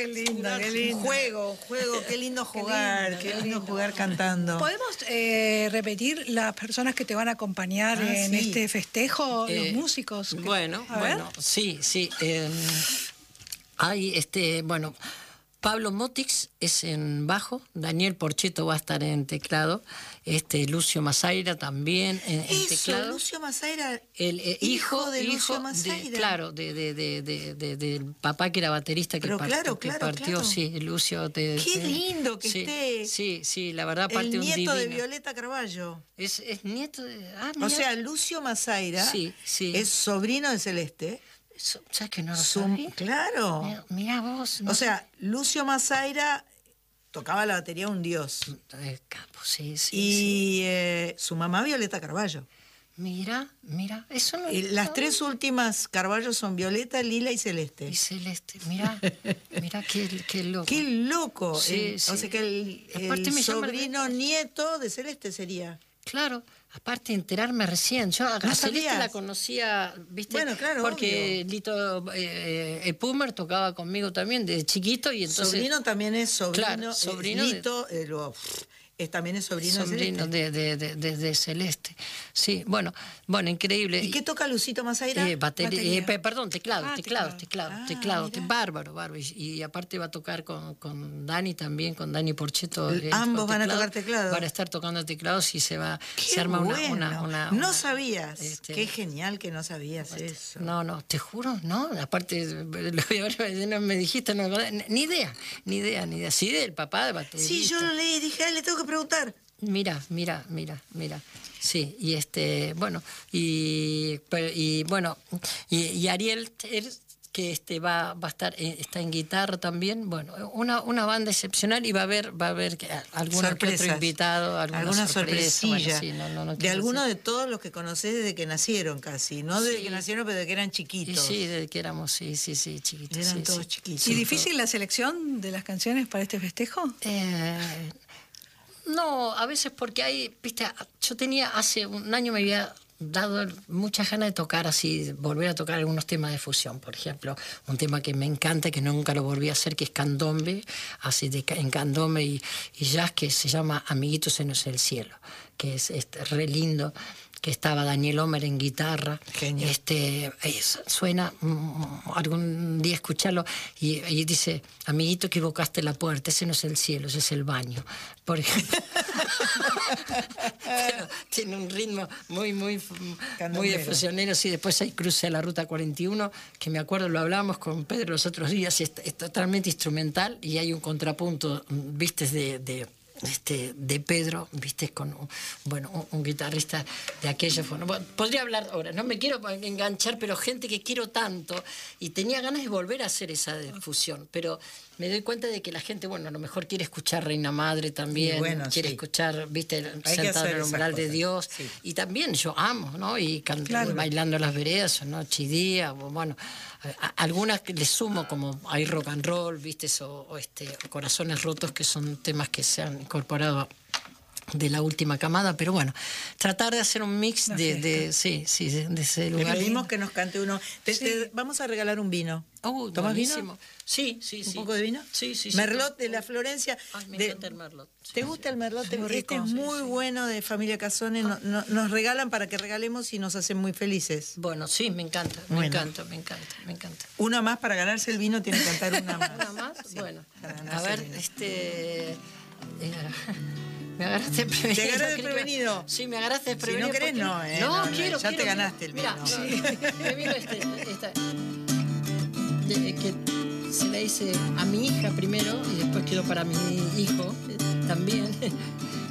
lindo, qué lindo. Juego, qué lindo jugar, qué lindo jugar cantando. ¿Podemos repetir las personas que te van a acompañar en este festejo, los músicos? Bueno, sí. Hay bueno, Pablo Motix es en bajo, Daniel Porcheto va a estar en teclado, Lucio Masaira también en teclado. Lucio Masaira, el hijo de Lucio Masaira. Del papá que era baterista que partió, claro. Sí, Lucio. Qué lindo que esté. Sí, la verdad parte el un divino. nieto de Violeta Carballo. Es nieto de... O sea, Lucio Masaira es sobrino de Celeste. ¿Sabes que no lo sabía? Claro. Mira vos. No. O sea, Lucio Masaira tocaba la batería un dios. Capo, sí. Y su mamá Violeta Carballo. Mira, eso no. Y las tres últimas Carballo son Violeta, Lila y Celeste. Mira qué loco. Qué loco. O sea que el sobrino nieto de Celeste sería. Claro, aparte de enterarme recién, yo a Celeste la conocía, ¿viste? Bueno, claro, porque obvio. Lito Pumer tocaba conmigo también desde chiquito y entonces... Sobrino también es sobrino, claro, sobrino Lito, también es sobrino de Celeste. Sí, bueno, increíble. ¿Y qué toca Lucito Masaira? Perdón, teclado. Bárbaro. Y aparte va a tocar con Dani también, con Dani Porcheto. Ambos van a tocar teclado. Van a estar tocando teclados y se Qué arma bueno. una... No sabías. Qué genial que no sabías eso. No, te juro, no. Aparte, no me dijiste, ni idea. Sí, del papá de baterista. Sí, yo lo leí y dije, le tengo que preguntar. Mira. Sí, y y Ariel, que va a estar, está en guitarra también. Bueno, una banda excepcional y va a haber algunos que otro invitado, alguna sorpresilla. Bueno, de alguno de todos los que conocés desde que nacieron casi, no desde que nacieron, pero desde que eran chiquitos. Sí, desde que éramos, chiquitos. Eran todos chiquitos. ¿Y difícil la selección de las canciones para este festejo? No, a veces porque yo tenía hace un año me había dado muchas ganas de tocar así, volver a tocar algunos temas de fusión, por ejemplo, un tema que me encanta, que nunca lo volví a hacer, que es candombe, así en candombe y jazz, que se llama Amiguitos en el cielo, que es re lindo, que estaba Daniel Homer en guitarra. Genial. Suena algún día escucharlo y dice, amiguito, equivocaste la puerta, ese no es el cielo, ese es el baño, por ejemplo. Pero tiene un ritmo muy de fusionero. Sí, después hay Cruce a la Ruta 41, que me acuerdo, lo hablábamos con Pedro los otros días, y es totalmente instrumental y hay un contrapunto, viste, de Pedro, viste, con un guitarrista de aquello. Bueno, podría hablar ahora, no me quiero enganchar, pero gente que quiero tanto y tenía ganas de volver a hacer esa fusión, pero me doy cuenta de que la gente, a lo mejor quiere escuchar Reina Madre también, quiere escuchar, viste, Sentado en el umbral de Dios, y también yo amo, ¿no? Y bailando las veredas, Noche y Día, algunas que le sumo, como hay Rock and Roll, viste, o Corazones Rotos, que son temas que se han incorporado de la última camada, pero tratar de hacer un mix de ese lugar. Le pedimos que nos cante uno. Vamos a regalar un vino. ¿Tomas vino? Sí. ¿Un poco de vino? Sí. Merlot de la Florencia. Me encanta el Merlot. ¿Te gusta el Merlot? Rico, es muy bueno, de Familia Casone. Nos regalan para que regalemos y nos hacen muy felices. Bueno, sí, me encanta. Me encanta. Una más para ganarse el vino, tiene que cantar una más. ¿Una más? Sí, a ver, me agarraste desprevenido. ¿Te agarraste desprevenido? Sí, me agarraste desprevenido. Si no querés, no, ¿eh? No, quiero. Ya te ganaste el vino. Mira, me vino que se le dice a mi hija primero y después quedó para mi hijo también.